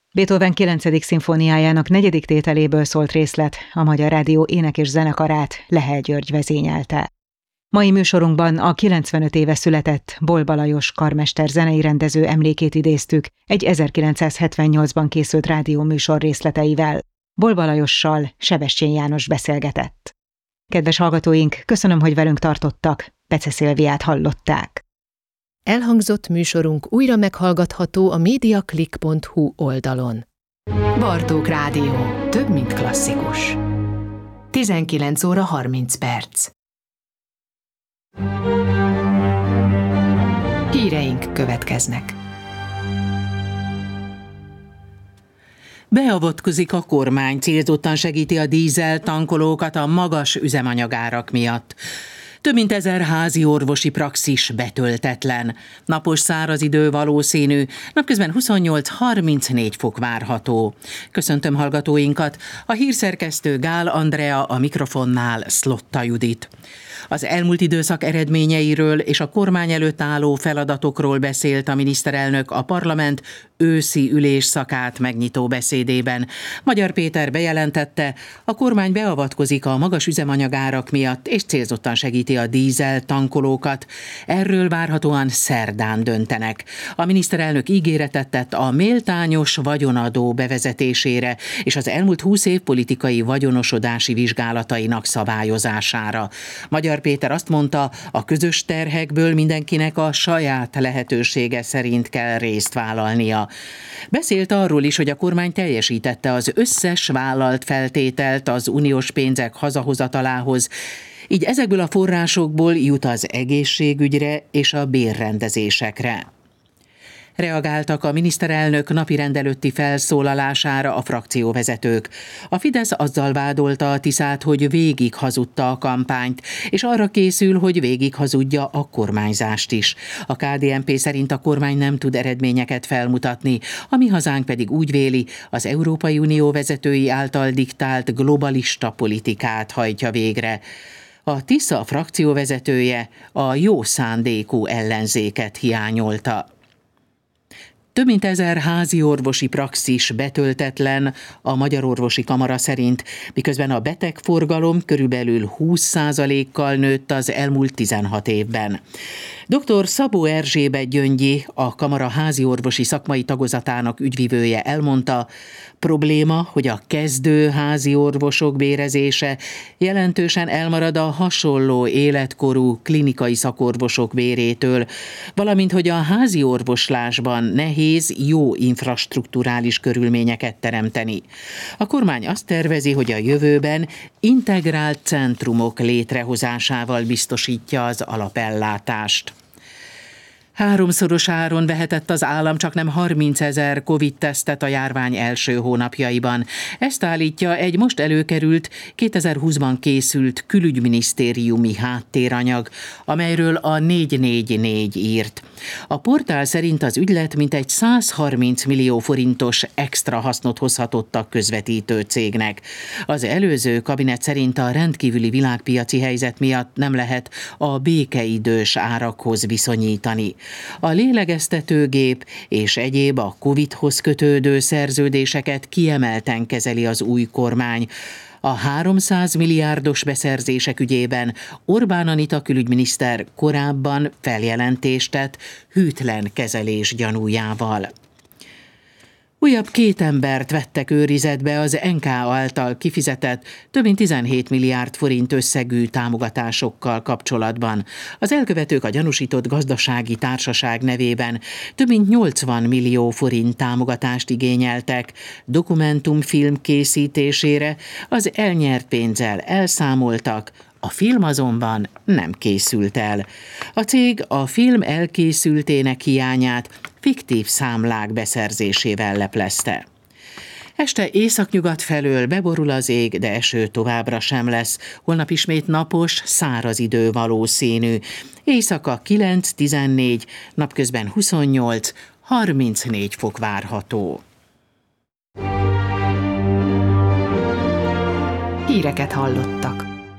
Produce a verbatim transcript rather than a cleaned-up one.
Beethoven kilencedik szimfóniájának negyedik tételéből szólt részlet, a Magyar Rádió ének- és zenekarát Lehel György vezényelte. Mai műsorunkban a kilencvenöt éve született Bolba Lajos karmester zenei rendező emlékét idéztük egy ezerkilencszázhetvennyolcban készült rádióműsor részleteivel. Bolba Lajossal Sebestyén János beszélgetett. Kedves hallgatóink, köszönöm, hogy velünk tartottak, Pece Szilviát hallották. Elhangzott műsorunk újra meghallgatható a mediaclick pont hu oldalon. Bartók Rádió. Több, mint klasszikus. tizenkilenc óra harminc perc. Híreink következnek. Beavatkozik a kormány, célzottan segíti a dízel tankolókat a magas üzemanyagárak miatt. Több mint ezer házi orvosi praxis betöltetlen. Napos száraz idő valószínű, napközben huszonnyolc-harmincnégy fok várható. Köszöntöm hallgatóinkat, a hírszerkesztő Gál Andrea, a mikrofonnál Szlotta Judit. Az elmúlt időszak eredményeiről és a kormány előtt álló feladatokról beszélt a miniszterelnök a parlament őszi ülésszakát megnyitó beszédében. Magyar Péter bejelentette, a kormány beavatkozik a magas üzemanyagárak miatt, és célzottan segíti a dízel tankolókat. Erről várhatóan szerdán döntenek. A miniszterelnök ígéretet tett a méltányos vagyonadó bevezetésére és az elmúlt húsz év politikai vagyonosodási vizsgálatainak szabályozására. Magyar Péter azt mondta, a közös terhekből mindenkinek a saját lehetősége szerint kell részt vállalnia. Beszélt arról is, hogy a kormány teljesítette az összes vállalt feltételt az uniós pénzek hazahozatalához, így ezekből a forrásokból jut az egészségügyre és a bérrendezésekre. Reagáltak a miniszterelnök napirend előtti felszólalására a frakcióvezetők. A Fidesz azzal vádolta a Tiszát, hogy végig hazudta a kampányt, és arra készül, hogy végig hazudja a kormányzást is. A ká dé en pé szerint a kormány nem tud eredményeket felmutatni, a Mi Hazánk pedig úgy véli, az Európai Unió vezetői által diktált globalista politikát hajtja végre. A Tisza frakcióvezetője a jó szándékú ellenzéket hiányolta. Több mint ezer házi orvosi praxis betöltetlen a Magyar Orvosi Kamara szerint, miközben a betegforgalom körülbelül húsz százalékkal nőtt az elmúlt tizenhat évben. doktor Szabó Erzsébet Gyöngyi, a Kamara házi orvosi szakmai tagozatának ügyvivője elmondta, probléma, hogy a kezdő házi orvosok bérezése jelentősen elmarad a hasonló életkorú klinikai szakorvosok bérétől, valamint hogy a házi orvoslásban nehéz jó infrastrukturális körülményeket teremteni. A kormány azt tervezi, hogy a jövőben integrált centrumok létrehozásával biztosítja az alapellátást. Háromszoros áron vehetett az állam csaknem harmincezer Covid-tesztet a járvány első hónapjaiban. Ezt állítja egy most előkerült, kétezer-húszban készült külügyminisztériumi háttéranyag, amelyről a négy négy négy írt. A portál szerint az ügylet mintegy százharminc millió forintos extra hasznot hozhatott a közvetítő cégnek. Az előző kabinet szerint a rendkívüli világpiaci helyzet miatt nem lehet a békeidős árakhoz viszonyítani. A lélegeztetőgép és egyéb a Covidhoz kötődő szerződéseket kiemelten kezeli az új kormány. A háromszáz milliárdos beszerzések ügyében Orbán Anita külügyminiszter korábban feljelentést tett hűtlen kezelés gyanújával. Újabb két embert vettek őrizetbe az en ká által kifizetett több mint tizenhét milliárd forint összegű támogatásokkal kapcsolatban. Az elkövetők a gyanúsított gazdasági társaság nevében több mint nyolcvan millió forint támogatást igényeltek dokumentumfilm készítésére, az elnyert pénzzel elszámoltak, a film azonban nem készült el. A cég a film elkészültének hiányát fiktív számlák beszerzésével leplezte. Este északnyugat felől beborul az ég, de eső továbbra sem lesz. Holnap ismét napos, száraz idő valószínű. Éjszaka kilenc-tizennégy, napközben huszonnyolc-harmincnégy fok várható. Híreket hallottak.